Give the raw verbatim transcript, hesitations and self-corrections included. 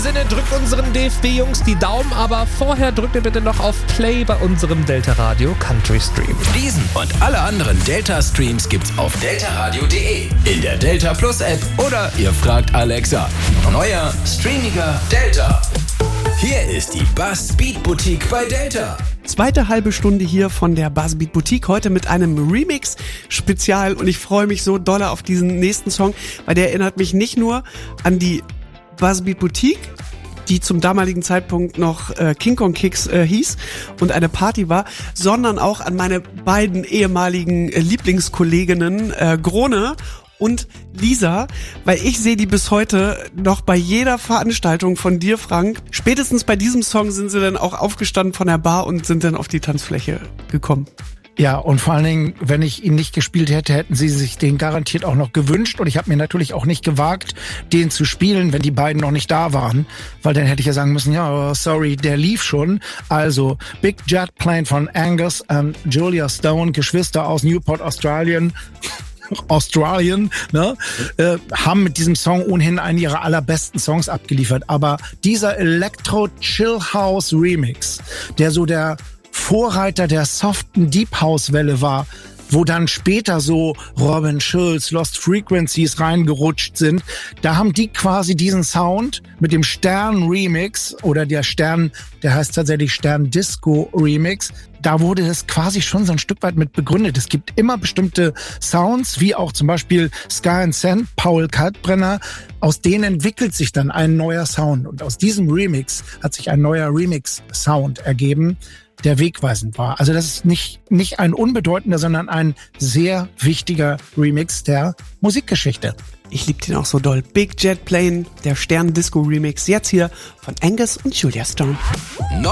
Sinne, drückt unseren D F B-Jungs die Daumen, aber vorher drückt ihr bitte noch auf Play bei unserem Delta Radio Country Stream. Diesen und alle anderen Delta-Streams gibt's auf delta radio punkt de, in der Delta Plus App oder ihr fragt Alexa. Neuer, streamiger Delta. Hier ist die Buzzbeat Boutique bei Delta. Zweite halbe Stunde hier von der Buzzbeat Boutique, heute mit einem Remix-Spezial und ich freue mich so doll auf diesen nächsten Song, weil der erinnert mich nicht nur an die Buzzbeat Boutique, die zum damaligen Zeitpunkt noch äh, King Kong Kicks äh, hieß und eine Party war, sondern auch an meine beiden ehemaligen äh, Lieblingskolleginnen äh, Grone und Lisa, weil ich sehe die bis heute noch bei jeder Veranstaltung von dir, Frank. Spätestens bei diesem Song sind sie dann auch aufgestanden von der Bar und sind dann auf die Tanzfläche gekommen. Ja, und vor allen Dingen, wenn ich ihn nicht gespielt hätte, hätten sie sich den garantiert auch noch gewünscht. Und ich habe mir natürlich auch nicht gewagt, den zu spielen, wenn die beiden noch nicht da waren. Weil dann hätte ich ja sagen müssen, ja, sorry, der lief schon. Also Big Jet Plane von Angus und Julia Stone, Geschwister aus Newport, Australien. Australien, ne, äh, haben mit diesem Song ohnehin einen ihrer allerbesten Songs abgeliefert. Aber dieser Electro-Chill-House-Remix, der so der Vorreiter der soften Deep House-Welle war, wo dann später so Robin Schulz, Lost Frequencies reingerutscht sind, da haben die quasi diesen Sound mit dem Stern-Remix oder der Stern, der heißt tatsächlich Stern-Disco-Remix, da wurde das quasi schon so ein Stück weit mit begründet. Es gibt immer bestimmte Sounds, wie auch zum Beispiel Sky and Sand, Paul Kalkbrenner, aus denen entwickelt sich dann ein neuer Sound. Und aus diesem Remix hat sich ein neuer Remix-Sound ergeben, der wegweisend war. Also das ist nicht, nicht ein unbedeutender, sondern ein sehr wichtiger Remix der Musikgeschichte. Ich liebe den auch so doll. Big Jet Plane, der Stern-Disco-Remix, jetzt hier von Angus und Julia Stone. Neu